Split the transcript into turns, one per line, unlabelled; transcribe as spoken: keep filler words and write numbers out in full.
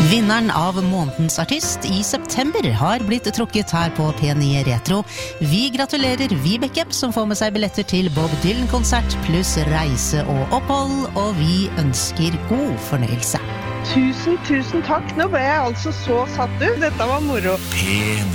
Vinneren av månedens artist i september har blitt trukket her på P ni Retro. Vi gratulerer Vibeke, som får med seg billetter til Bob Dylan-konsert pluss reise og opphold, og vi ønsker god fornøyelse.
Tusen, tusen takk. Nå ble jeg altså så satt ut. Dette var moro.
P